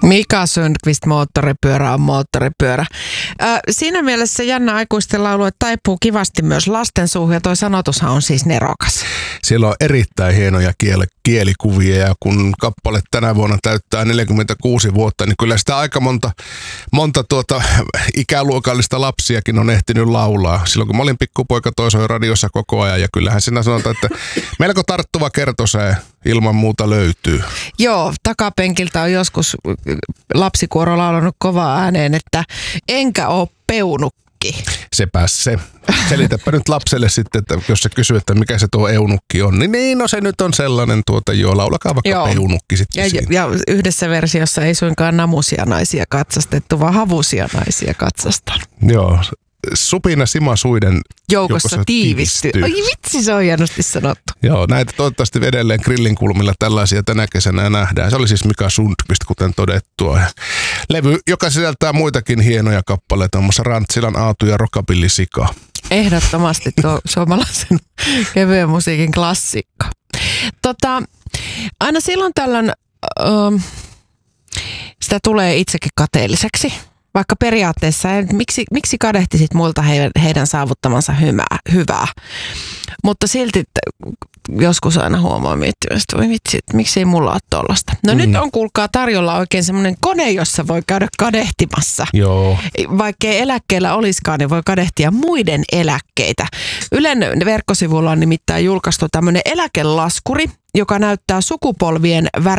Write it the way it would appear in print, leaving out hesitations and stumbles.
Mika Sundqvist, moottoripyörä on moottoripyörä. Siinä mielessä jännä aikuisten laulu, että taipuu kivasti myös lasten suuhun, ja toi sanotushan on siis nerokas. Siellä on erittäin hienoja kielikuvia, ja kun kappale tänä vuonna täyttää 46 vuotta, niin kyllä sitä aika monta ikäluokallista lapsiakin on ehtinyt laulaa. Silloin kun mä olin pikkupoika, toi soi radiossa koko ajan, ja kyllähän siinä sanotaan, että melko tarttuva kertosää ilman muuta löytyy. Joo, takapenkiltä on joskus lapsikuoro laulanut kovaa ääneen, että enkä oo peunukki. Sepä se. Selitäpä nyt lapselle sitten, että jos se kysyy, että mikä se tuo eunukki on, niin no se nyt on sellainen laulakaa vaikka peunukki sitten. Ja yhdessä versiossa ei suinkaan namusia naisia katsastettu, vaan havusia naisia katsastanut. Joo. Supina Sima Suiden joukossa tiivistyy. Oi vitsi, se on hienosti sanottu. Joo, näitä toivottavasti edelleen grillin kulmilla tällaisia tänä kesänä nähdään. Se oli siis Mika Sundqvist, kuten todettua. Levy, joka sisältää muitakin hienoja kappaleita, muun muassa Rantsilan Aatu ja Rockabilly Sika. Ehdottomasti tuo suomalaisen kevyen musiikin klassikko. Aina silloin tällöin sitä tulee itsekin kateelliseksi. Vaikka periaatteessa, miksi kadehtisit muilta heidän saavuttamansa hyvää. Mutta silti joskus aina huomaa miettimästä, voi vitsi, miksi ei mulla ole tollasta. No nyt on kuulkaa tarjolla oikein semmoinen kone, jossa voi käydä kadehtimassa. Joo. Vaikkei eläkkeellä olisikaan, niin voi kadehtia muiden eläkkeitä. Ylen verkkosivulla on nimittäin julkaistu tämmöinen eläkelaskuri, joka näyttää sukupolvien